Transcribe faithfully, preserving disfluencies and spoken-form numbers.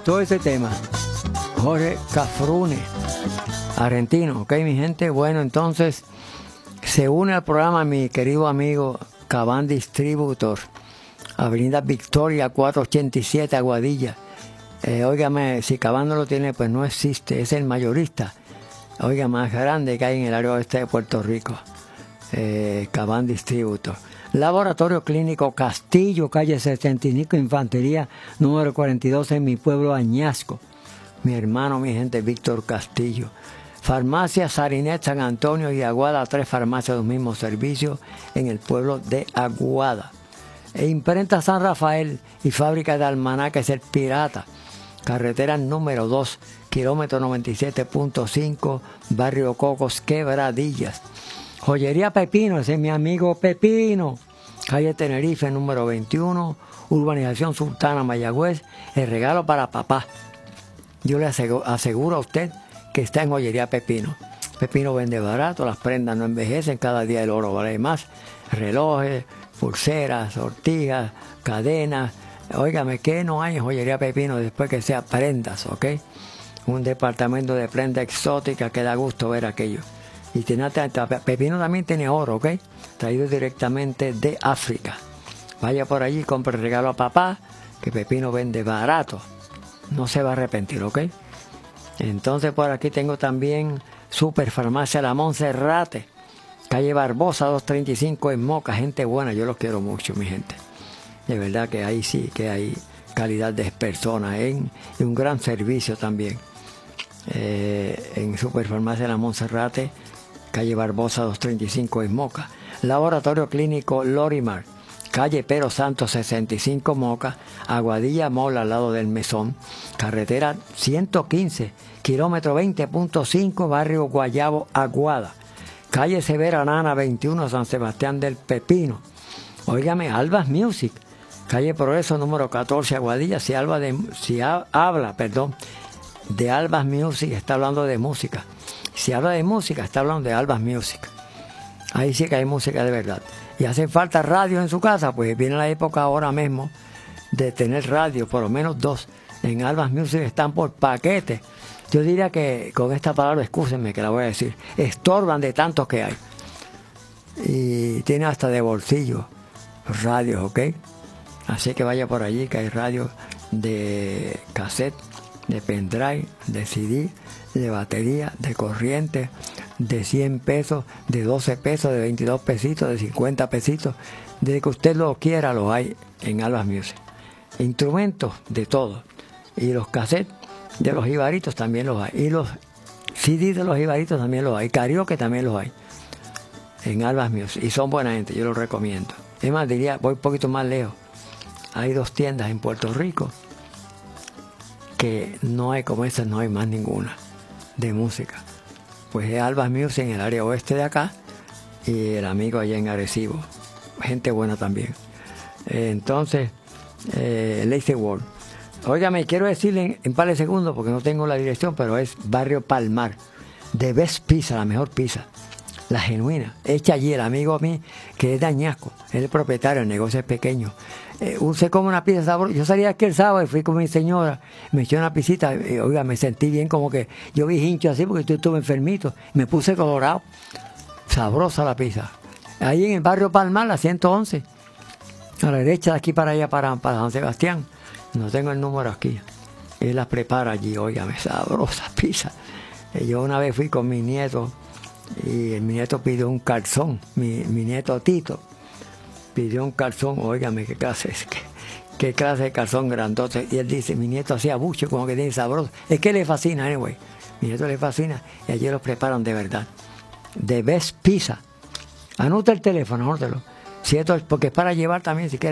gustó ese tema. Jorge Cafrune, argentino, ¿ok, mi gente? Bueno, entonces se une al programa mi querido amigo Caban Distributor, Avenida Victoria cuatrocientos ochenta y siete, Aguadilla. Eh, óigame, si Caban no lo tiene, pues no existe, es el mayorista, oiga, más grande que hay en el área oeste de Puerto Rico. Eh, Caban Distributor. Laboratorio Clínico Castillo, calle setenta y cinco, Infantería, número cuarenta y dos, en mi pueblo Añasco. Mi hermano, mi gente, Víctor Castillo. Farmacia Sarinet, San Antonio y Aguada, tres farmacias, los mismos servicios en el pueblo de Aguada. E Imprenta San Rafael y fábrica de almanaques El Pirata, carretera número dos, kilómetro noventa y siete punto cinco, barrio Cocos, Quebradillas. Joyería Pepino, ese es mi amigo Pepino, calle Tenerife, número veintiuno, urbanización Sultana, Mayagüez. El regalo para papá. Yo le aseguro, aseguro a usted que está en Joyería Pepino. Pepino vende barato, las prendas no envejecen, cada día el oro vale más. Relojes, pulseras, sortijas, cadenas. Óigame, ¿qué no hay en Joyería Pepino después que sea prendas, ok? Un departamento de prenda exótica que da gusto ver aquello. Y tiene, Pepino también tiene oro, ok, traído directamente de África. Vaya por allí, compre el regalo a papá, que Pepino vende barato. No se va a arrepentir, ¿ok? Entonces por aquí tengo también Superfarmacia La Monserrate, calle Barbosa doscientos treinta y cinco en Moca. Gente buena, yo los quiero mucho, mi gente. De verdad que ahí sí, que hay calidad de personas en, y un gran servicio también. Eh, en Superfarmacia La Monserrate, calle Barbosa doscientos treinta y cinco en Moca. Laboratorio Clínico Lorimar, calle Pero Santos sesenta y cinco, Moca. Aguadilla Mall, al lado del Mesón. Carretera ciento quince, kilómetro veinte punto cinco, barrio Guayabo, Aguada. Calle Severa Nana veintiuno, San Sebastián del Pepino. Óigame, Albas Music, calle Progreso número catorce, Aguadilla. Si, Alba de, si ha, habla, perdón, de Albas Music, está hablando de música. Si habla de música, está hablando de Albas Music. Ahí sí que hay música de verdad. Y hace falta radio en su casa, pues viene la época ahora mismo de tener radio, por lo menos dos. En Albas Music están por paquete. Yo diría que con esta palabra, excúsenme que la voy a decir, estorban de tantos que hay. Y tiene hasta de bolsillo radios, ¿ok? Así que vaya por allí, que hay radios de cassette, de pendrive, de C D, de batería, de corriente, de cien pesos, de doce pesos, de veintidós pesitos, de cincuenta pesitos. Desde que usted lo quiera, lo hay en Albas Music. Instrumentos de todo. Y los cassettes de los jibaritos también los hay. Y los C D de los jibaritos también los hay. Karaoke también los hay. En Albas Music. Y son buena gente, yo los recomiendo. Es más, diría, voy un poquito más lejos. Hay dos tiendas en Puerto Rico que no hay como esas, no hay más ninguna de música. Pues es Albas Music en el área oeste de acá y el amigo allá en Arecibo. Gente buena también. Eh, entonces, eh, Lazy World. Óigame, quiero decirle en, en par de segundos, porque no tengo la dirección, pero es Barrio Palmar. The Best Pizza, la mejor pizza. La genuina. Hecha allí el amigo a mí, que es de Añasco. Es el propietario, el negocio es pequeño. Eh, usted come una pizza sabrosa. Yo salí aquí el sábado y fui con mi señora, me eché una pisita, y, oiga, me sentí bien, como que yo vi hincho así porque yo estuve enfermito, me puse colorado. Sabrosa la pizza. Ahí en el barrio Palmar, la ciento once, a la derecha de aquí para allá, para, para San Sebastián. No tengo el número aquí. Él las prepara allí, óigame, sabrosa pizza. Eh, yo una vez fui con mi nieto y mi nieto pidió un calzón, mi, mi nieto Tito pidió un calzón, óigame, qué clase es, qué, qué clase de calzón grandote. Y él dice, mi nieto hacía bucho, como que tiene sabroso. Es que le fascina, anyway. Mi nieto le fascina y allí los preparan de verdad. The Best Pizza. Anota el teléfono, anótelo. Si esto es porque es para llevar también, si quiere.